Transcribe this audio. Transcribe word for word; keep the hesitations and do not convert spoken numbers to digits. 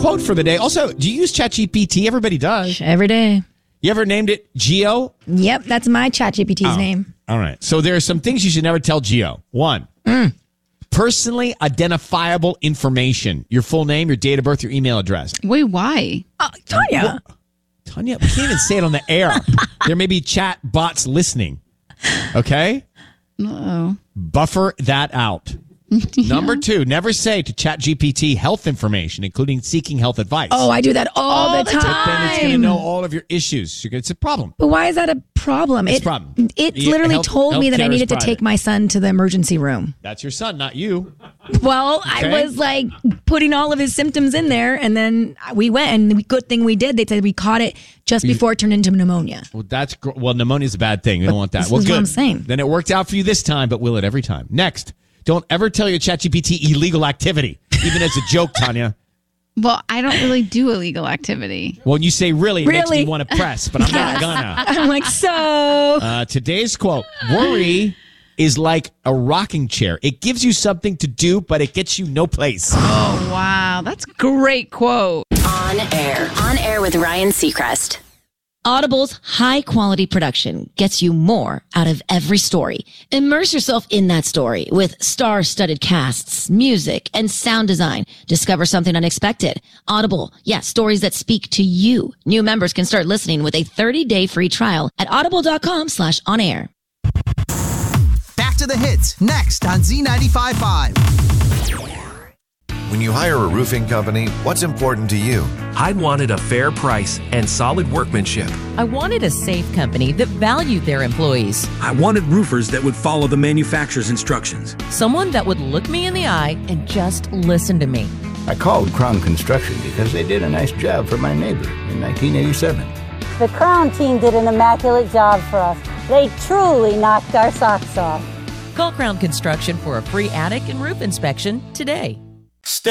quote for the day. Also, do you use ChatGPT? Everybody does. Every day. You ever named it Geo? Yep, that's my ChatGPT's oh, name. All right. So there are some things you should never tell Geo. One, mm. personally identifiable information. Your full name, your date of birth, your email address. Wait, why? Uh, Tanya. Well, Tanya, we can't even say it on the air. There may be chat bots listening. Okay? Uh-oh. Buffer that out. Yeah. Number two, never say to ChatGPT health information, including seeking health advice. Oh, I do that all, all the time. But then it's going to know all of your issues. It's a problem. But why is that a problem? It's it, a problem. It Yeah, literally health, told me that I needed to private. take my son to the emergency room. That's your son, not you. Well, Okay. I was like putting all of his symptoms in there, and then we went, and the good thing we did, they said we caught it just before it turned into pneumonia. Well, that's gr- well, pneumonia is a bad thing. We don't want that. This Well, is good. what I'm saying. Then it worked out for you this time, but will it every time? Next, don't ever tell your ChatGPT illegal activity, even as a joke, Tanya. Well, I don't really do illegal activity. Well, you say really, it makes Really? me want to press, but I'm not gonna. I'm like, so. Uh, today's quote, worry is like a rocking chair. It gives you something to do, but it gets you no place. Oh, wow. That's a great quote. On air. On air with Ryan Seacrest. Audible's high-quality production gets you more out of every story. Immerse yourself in that story with star-studded casts, music, and sound design. Discover something unexpected. Audible, yeah, stories that speak to you. New members can start listening with a thirty-day free trial at audible.com slash on air. Back to the hits, next on Z ninety-five point five. When you hire a roofing company, what's important to you? I wanted a fair price and solid workmanship. I wanted a safe company that valued their employees. I wanted roofers that would follow the manufacturer's instructions. Someone that would look me in the eye and just listen to me. I called Crown Construction because they did a nice job for my neighbor in nineteen eighty-seven. The Crown team did an immaculate job for us. They truly knocked our socks off. Call Crown Construction for a free attic and roof inspection today. Stay